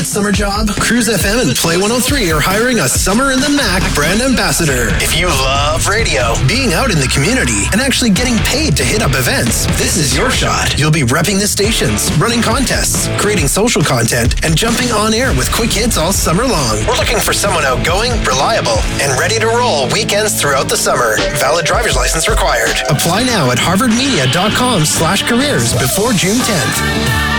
summer job? Cruise FM and Play 103 are hiring a Summer in the Mac brand ambassador. If you love radio, being out in the community, and actually getting paid to hit up events, this is your shot. You'll be repping the stations, running contests, creating social content, and jumping on air with quick hits all summer long. We're looking for someone outgoing, reliable, and ready to roll weekends throughout the summer. Valid driver's license required. Apply now at harvardmedia.com/careers before June 10th.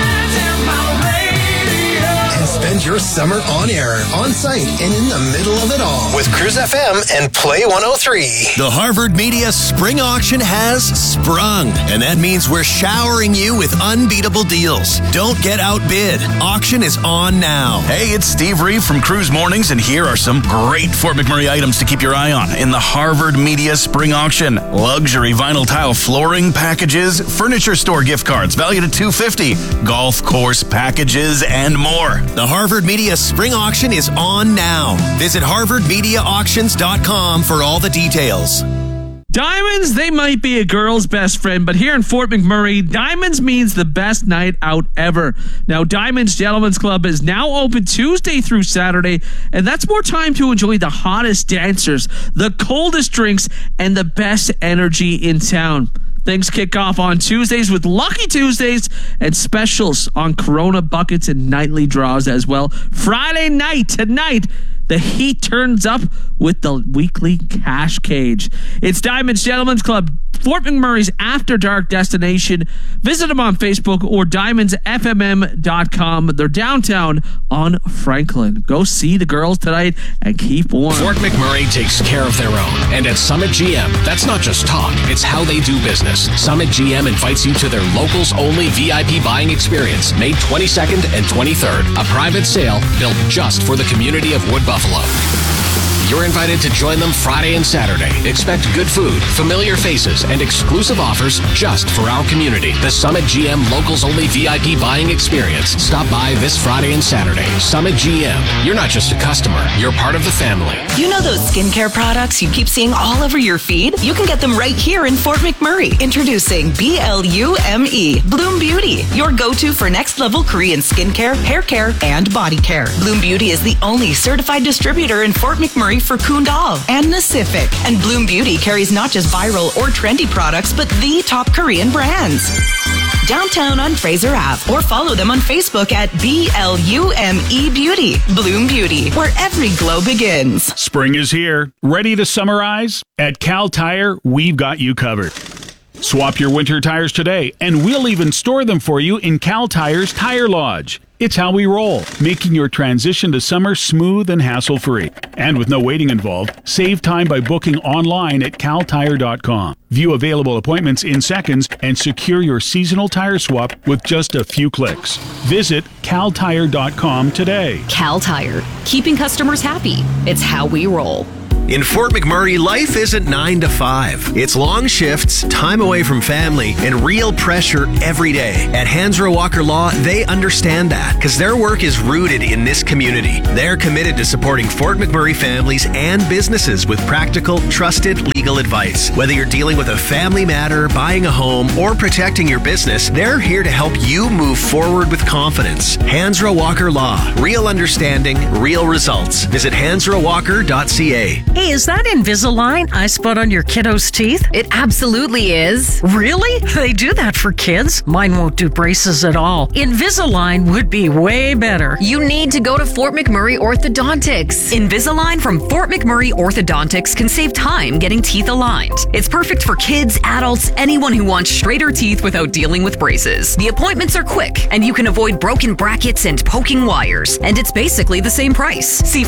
Spend your summer on air, on site, and in the middle of it all with Cruise FM and Play 103. The Harvard Media Spring Auction has sprung, and that means we're showering you with unbeatable deals. Don't get outbid. Auction is on now. Hey, it's Steve Reeve from Cruise Mornings, and here are some great Fort McMurray items to keep your eye on in the Harvard Media Spring Auction. Luxury vinyl tile flooring packages, furniture store gift cards valued at $250, golf course packages, and more. The Harvard Media Spring Auction is on now. Visit harvardmediaauctions.com for all the details. Diamonds, they might be a girl's best friend, but here in Fort McMurray, Diamonds means the best night out ever. Now, Diamonds Gentlemen's Club is now open Tuesday through Saturday, and that's more time to enjoy the hottest dancers, the coldest drinks, and the best energy in town. Things kick off on Tuesdays with Lucky Tuesdays and specials on Corona buckets and nightly draws as well. Friday night, tonight, the heat turns up with the weekly cash cage. It's Diamonds Gentlemen's Club, Fort McMurray's after dark destination. Visit them on Facebook or diamondsfmm.com. They're downtown on Franklin. Go see the girls tonight and keep warm. Fort McMurray takes care of their own. And at Summit GM, that's not just talk, it's how they do business. Summit GM invites you to their locals only VIP buying experience, May 22nd and 23rd. A private sale built just for the community of Wood Buffalo. You're invited to join them Friday and Saturday. Expect good food, familiar faces, and exclusive offers just for our community. The Summit GM Locals Only VIP Buying Experience. Stop by this Friday and Saturday. Summit GM. You're not just a customer. You're part of the family. You know those skincare products you keep seeing all over your feed? You can get them right here in Fort McMurray. Introducing BLUME, Bloom Beauty, your go-to for next-level Korean skincare, hair care, and body care. Bloom Beauty is the only certified distributor in Fort McMurray for Kundal and Pacific. And Bloom Beauty carries not just viral or trendy products, but the top Korean brands. Downtown on Fraser Ave, or follow them on Facebook at BLUME Beauty. Bloom Beauty, where every glow begins. Spring is here. Ready to summarize? At Cal Tire, we've got you covered. Swap your winter tires today, and we'll even store them for you in Cal Tire's Tire Lodge. It's how we roll, making your transition to summer smooth and hassle-free. And with no waiting involved, save time by booking online at caltire.com. View available appointments in seconds and secure your seasonal tire swap with just a few clicks. Visit caltire.com today. Cal Tire, keeping customers happy. It's how we roll. In Fort McMurray, life isn't 9 to 5. It's long shifts, time away from family, and real pressure every day. At Hansrow Walker Law, they understand that because their work is rooted in this community. They're committed to supporting Fort McMurray families and businesses with practical, trusted legal advice. Whether you're dealing with a family matter, buying a home, or protecting your business, they're here to help you move forward with confidence. Hansrow Walker Law. Real understanding, real results. Visit hansrowwalker.ca. Hey, is that Invisalign I spot on your kiddo's teeth? It absolutely is. Really? They do that for kids? Mine won't do braces at all. Invisalign would be way better. You need to go to Fort McMurray Orthodontics. Invisalign from Fort McMurray Orthodontics can save time getting teeth aligned. It's perfect for kids, adults, anyone who wants straighter teeth without dealing with braces. The appointments are quick, and you can avoid broken brackets and poking wires. And it's basically the same price. See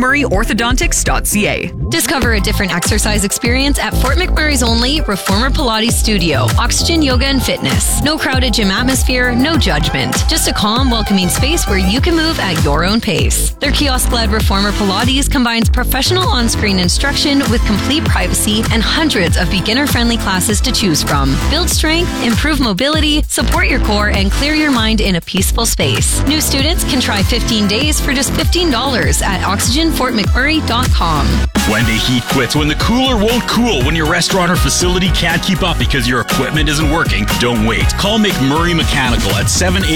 FortMcMurrayOrthodontics.ca. Discover a different exercise experience at Fort McMurray's only Reformer Pilates Studio, Oxygen Yoga and Fitness. No crowded gym atmosphere, no judgment. Just a calm, welcoming space where you can move at your own pace. Their kiosk-led Reformer Pilates combines professional on-screen instruction with complete privacy and hundreds of beginner-friendly classes to choose from. Build strength, improve mobility, support your core, and clear your mind in a peaceful space. New students can try 15 days for just $15 at oxygenfortmcmurray.com. When the heat quits, when the cooler won't cool, when your restaurant or facility can't keep up because your equipment isn't working, don't wait. Call McMurray Mechanical at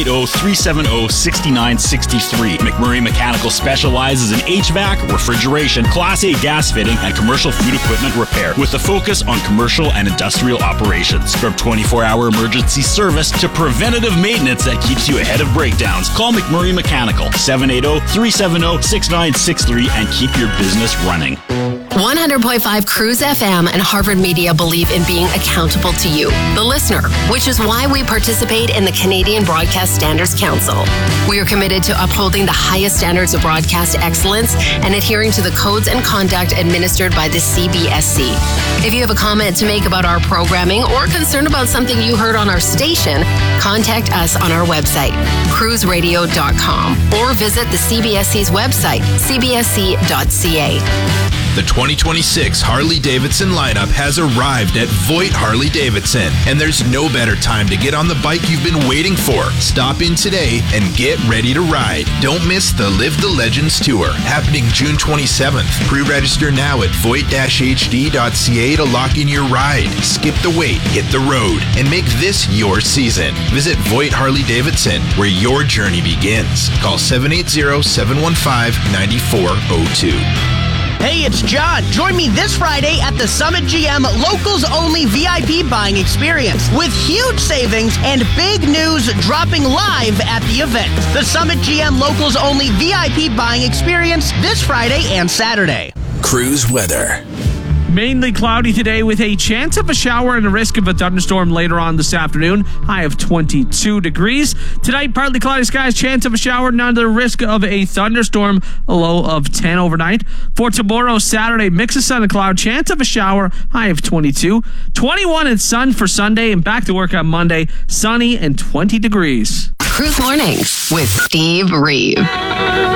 780-370-6963. McMurray Mechanical specializes in HVAC, refrigeration, Class A gas fitting, and commercial food equipment repair with a focus on commercial and industrial operations. From 24-hour emergency service to preventative maintenance that keeps you ahead of breakdowns, call McMurray Mechanical 780-370-6963 and keep your business running. 100.5 Cruise FM and Harvard Media believe in being accountable to you, the listener, which is why we participate in the Canadian Broadcast Standards Council. We are committed to upholding the highest standards of broadcast excellence and adhering to the codes and conduct administered by the CBSC. If you have a comment to make about our programming or concerned about something you heard on our station, contact us on our website, cruiseradio.com, or visit the CBSC's website, cbsc.ca. The 2026 Harley-Davidson lineup has arrived at Voigt Harley-Davidson, and there's no better time to get on the bike you've been waiting for. Stop in today and get ready to ride. Don't miss the Live the Legends Tour, happening June 27th. Pre-register now at voigt-hd.ca to lock in your ride. Skip the wait, hit the road, and make this your season. Visit Voigt Harley-Davidson, where your journey begins. Call 780-715-9402. Hey, it's John. Join me this Friday at the Summit GM Locals Only VIP Buying Experience with huge savings and big news dropping live at the event. The Summit GM Locals Only VIP Buying Experience this Friday and Saturday. Cruise weather. Mainly cloudy today with a chance of a shower and a risk of a thunderstorm later on this afternoon. High of 22 degrees. Tonight, partly cloudy skies, chance of a shower, none of the risk of a thunderstorm, a low of 10 overnight. For tomorrow, Saturday, mix of sun and cloud, chance of a shower, high of 22. 21 and sun for Sunday, and back to work on Monday, sunny and 20 degrees. Cruise Mornings with Steve Reeve.